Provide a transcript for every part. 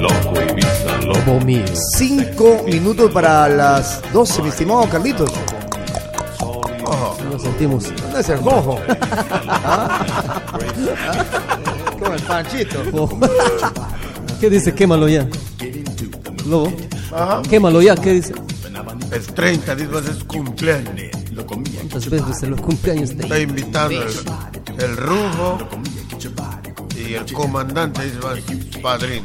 Lobo mío. 5 minutos para las 12, mi estimado Carlitos. Nos sentimos. ¿Dónde es el jojo? Como el Panchito. ¿Qué dice? Quémalo ya. Lobo. Ajá. Quémalo ya, ¿qué dice? El 30, dice, va a ser su cumpleaños. ¿Cuántas veces en los cumpleaños Está invitando el Rufo y el comandante, dice, va a ser su padrino.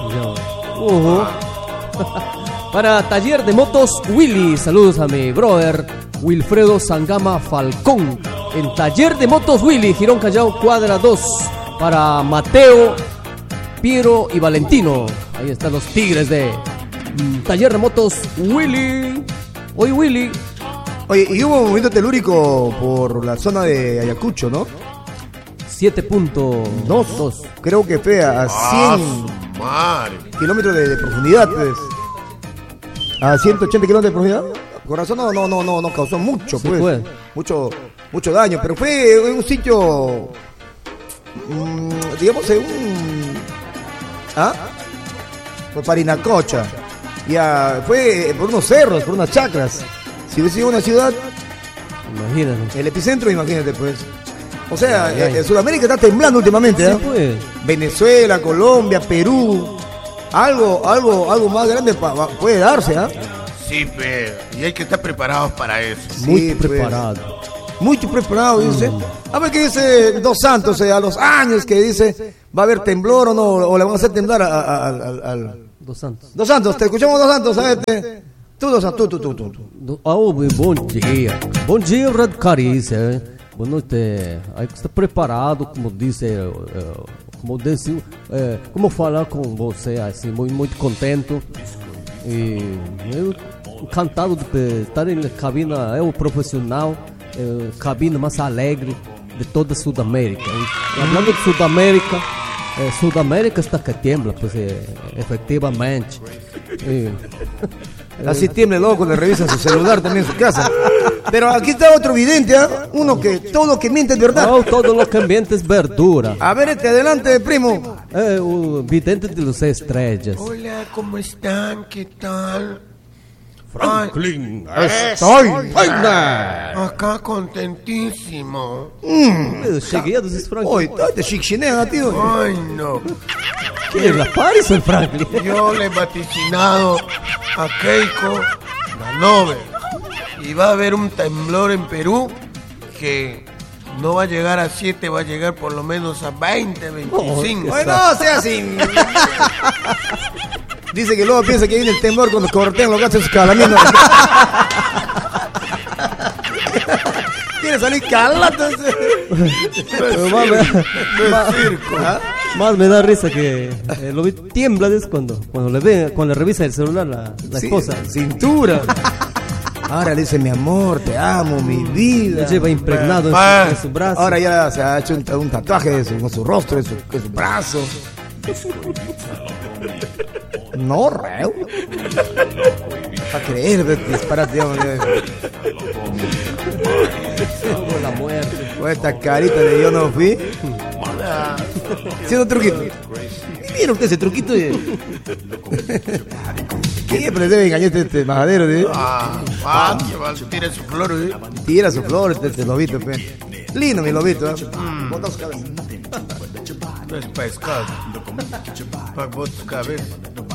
Para Taller de Motos Willy, saludos a mi brother Wilfredo Sangama Falcón. En Taller de Motos Willy, Girón Callao, cuadra 2. Para Mateo, Piero y Valentino. Ahí están los tigres de Taller de Motos Willy. Hoy Willy. Oye, y hubo un movimiento telúrico por la zona de Ayacucho, ¿no? 7.2. Creo que fue a 100 Madre. kilómetros de profundidad, pues. A 180 kilómetros de profundidad. Con razón no causó mucho, Sí, pues. fue. Mucho daño, pero fue en un sitio, digamos, en un... Fue Parinacocha. Ya, fue por unos cerros, por unas chacras. Si hubiese sido una ciudad, Imagínate. el epicentro, imagínate, pues. O sea, Sudamérica está temblando últimamente, ¿eh? Sí, pues. Venezuela, Colombia, Perú. Algo más grande puede darse, ¿ah? Sí, pero. Y hay que estar preparados para eso. Muy Sí, pues. preparado. Mucho preparado, dice. A ver qué dice Dos Santos, a los años que dice, ¿va a haber temblor o no? ¿O le van a hacer temblar al... Dos Santos. Dos Santos, te escuchamos Dos Santos, ¿sabes? Tú, Dos Santos, tú. Bom dia. Bom dia, Red Carícia. Boa noite. Aí que está preparado, como disse, como falar com você, assim, muito contente. E eu encantado de estar na cabina, é o profissional, cabina mais alegre de toda Sudamérica. E, falando de Sudamérica, Sudamérica está que tiembla, pues, efectivamente. Así tiembla loco, le revisan su celular también en su casa. Pero aquí está otro vidente, ¿eh? Uno que todo lo que miente es verdad. Oh, todo lo que ambiente es verdura. A ver, adelante, primo. O vidente de las estrellas. Hola, ¿cómo están? ¿Qué tal? Franklin, Estoy. Acá contentísimo. Cheguei a dos Franklin. Hoy, te chichinean, tío. Ay, no. ¿Qué es la Paris o el Franklin? Yo le he vaticinado a Keiko la Nobel. Y va a haber un temblor en Perú que no va a llegar a 7, va a llegar por lo menos a 20, 25. Bueno, sea así. Dice que luego piensa que viene el temblor cuando cortean los gatos de sus calaminos. Quiere salir calata. Más me da risa que lo vi tiembla es cuando le revisa el celular la esposa. Cintura. Ahora le dice, mi amor, te amo, mi vida. Lo lleva impregnado en su brazo. Ahora ya se ha hecho un tatuaje con su rostro, en su brazo. No, reo. Para creer, disparate, digamos. La muerte. Con esta carita de yo no fui. Haciendo truquito. ¿Y vieron usted ese truquito? Siempre debe engañar este majadero, ¿sí? Tira su flor, ¿eh? Tira su flor, este lobito, pe. Lindo mi lobito, ¿eh? Bota su cabeza. No es pescado. Para botar su cabeza.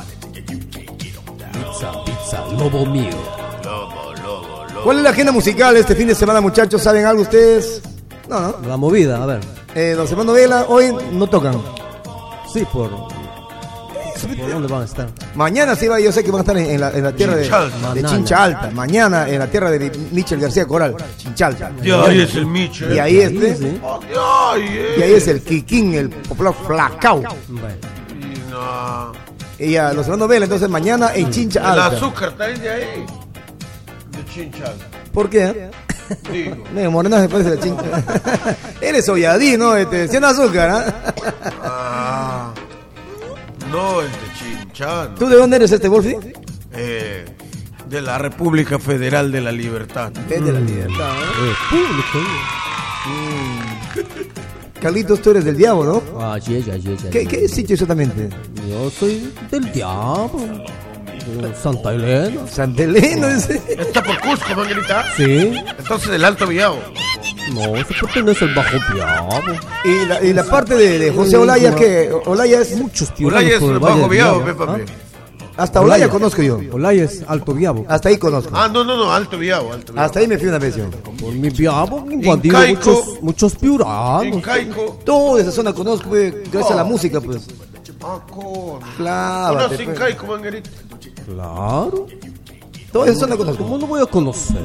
Pizza, lobo mío. Lobo. ¿Cuál es la agenda musical este fin de semana, muchachos? ¿Saben algo ustedes? No. La movida, a ver. Los hermanos Vela hoy no tocan. Sí, ¿por dónde van a estar? Mañana sí va, yo sé que van a estar en la tierra de Chincha Alta. Mañana en la tierra de Michel García Coral, Chinchalta. Y ahí es el Michel. Y ahí Sí. y ahí es el Kikín, el popular Flacao. Bueno. Y no. Y a los hermanos Vela, entonces mañana en Chincha El Alta. azúcar está de ahí. De Chinchal. ¿Por qué? Digo. No, morena se parece a la Chincha. Eres olladí, ¿no? Sin azúcar, Ah. No, el de Chinchal. ¿Tú de dónde eres Wolfi? De la República Federal de la Libertad. Es de la libertad, Público. Carlitos, tú eres del Diabo, ¿no? Así es. ¿Qué sitio exactamente? Yo soy del Diabo. Santa Elena. Santa Elena, dice. Está por Cusco, Manguerita. Sí. Entonces del Alto Villavo. No, eso pertenece al Bajo Diabo. Y la parte de José Olaya, que Olaya es Muchos Olaya es por el el Valle Bajo del Villavo, Diabo. papi. hasta Olaya conozco yo. Olaya es Alto Diabo. Hasta ahí conozco. Ah, no, Alto Villavo. Hasta ahí me fui una vez yo. Por mi Diabo han invadido Incaico. muchos piuranos. Incaico. Toda esa zona conozco, pues, gracias a la música, pues. Ah, con. Claro. Conoce Incaico, Manguerita. Claro. Toda esa zona conozco. ¿Cómo no voy a conocer?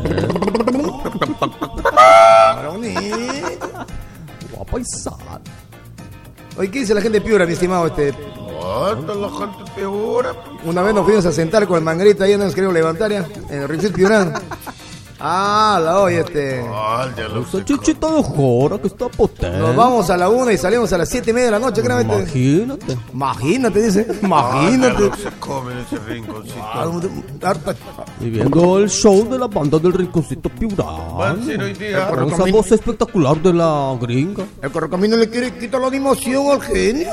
Guapa y sana. Oye, ¿qué dice la gente de Piura, mi estimado? Anda la gente peor. Una vez nos fuimos a sentar con el Manguerita, ya nos queríamos levantar ya, en el Rixit Piurán. La oye, Ya lo Esa sé. chichita de jora que está potente. Nos vamos a la 1 y salimos a las 7:30 de la noche, creo. Imagínate. Imagínate, dice. Ya Imagínate. lo se come en ese rinconcito. Harta- Y viendo el show de la banda del Rinconcito Piurán. Va a ser hoy día. Con esa voz espectacular de la gringa. El correcamino le quiere quitar la animación al genio.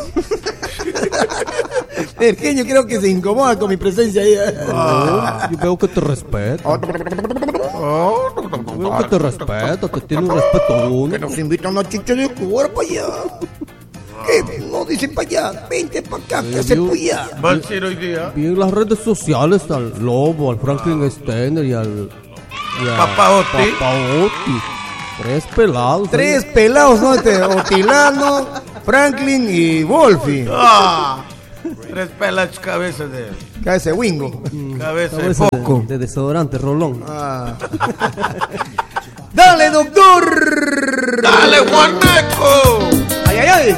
El genio creo que se incomoda con mi presencia ahí. Yo veo que te respeta. Veo que te respeta, te tiene un respeto Que único. nos invitan a chicha de cubra para allá. Que nos dicen para allá, vente para acá, que hace puya. Va a ser hoy día. Vi en las redes sociales al Lobo, al Franklin Steiner y a Papá Oti. Papá Oti. 3 pelados. 3 pelados, ¿no? Otilano, Franklin y Wolfie. 3 pelas cabezas de. Cabeza de Wingo. Cabeza de Cabeza foco. de desodorante, Rolón. ¡Dale, doctor! ¡Dale, Juaneco! ¡Ay, ay, ay!